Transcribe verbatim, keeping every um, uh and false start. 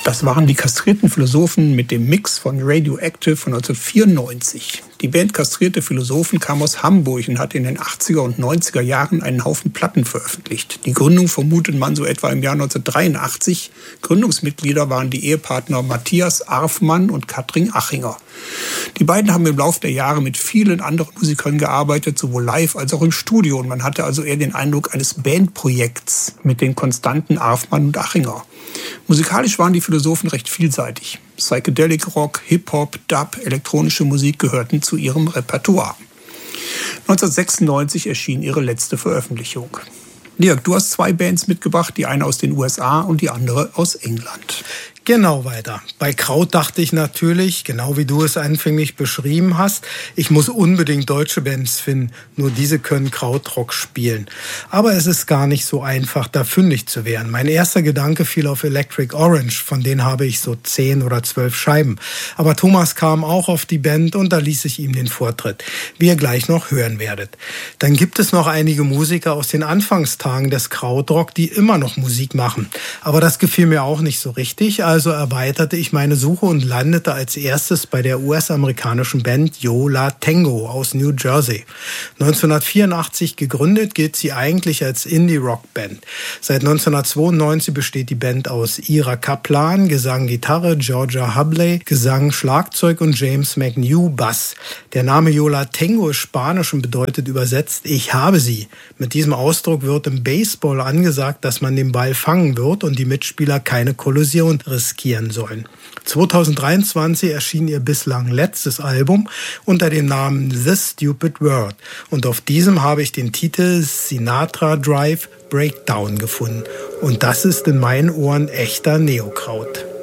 Das waren die Kastrierten Philosophen mit dem Mix von Radioactive von neunzehnhundertvierundneunzig. Die Band Kastrierte Philosophen kam aus Hamburg und hat in den achtziger und neunziger Jahren einen Haufen Platten veröffentlicht. Die Gründung vermutet man so etwa im Jahr neunzehnhundertdreiundachtzig. Gründungsmitglieder waren die Ehepartner Matthias Arfmann und Katrin Achinger. Die beiden haben im Laufe der Jahre mit vielen anderen Musikern gearbeitet, sowohl live als auch im Studio. Und man hatte also eher den Eindruck eines Bandprojekts mit den Konstanten Arfmann und Achinger. Musikalisch waren die Philosophen recht vielseitig. Psychedelic Rock, Hip-Hop, Dub, elektronische Musik gehörten zu ihrem Repertoire. neunzehnhundertsechsundneunzig erschien ihre letzte Veröffentlichung. Dirk, du hast zwei Bands mitgebracht, die eine aus den U S A und die andere aus England. Genau weiter. Bei Kraut dachte ich natürlich, genau wie du es anfänglich beschrieben hast, ich muss unbedingt deutsche Bands finden, nur diese können Krautrock spielen. Aber es ist gar nicht so einfach, da fündig zu werden. Mein erster Gedanke fiel auf Electric Orange, von denen habe ich so zehn oder zwölf Scheiben. Aber Thomas kam auch auf die Band und da ließ ich ihm den Vortritt, wie ihr gleich noch hören werdet. Dann gibt es noch einige Musiker aus den Anfangstagen des Krautrock, die immer noch Musik machen. Aber das gefiel mir auch nicht so richtig, also Also erweiterte ich meine Suche und landete als erstes bei der U S-amerikanischen Band Yo La Tengo aus New Jersey. neunzehnhundertvierundachtzig gegründet, gilt sie eigentlich als Indie-Rock-Band. Seit neunzehnhundertzweiundneunzig besteht die Band aus Ira Kaplan, Gesang, Gitarre, Georgia Hubley, Gesang, Schlagzeug und James McNew, Bass. Der Name Yo La Tengo ist spanisch und bedeutet übersetzt, ich habe sie. Mit diesem Ausdruck wird im Baseball angesagt, dass man den Ball fangen wird und die Mitspieler keine Kollision riskieren sollen. zweitausenddreiundzwanzig erschien ihr bislang letztes Album unter dem Namen This Stupid World und auf diesem habe ich den Titel Sinatra Drive Breakdown gefunden und das ist in meinen Ohren echter Neokraut.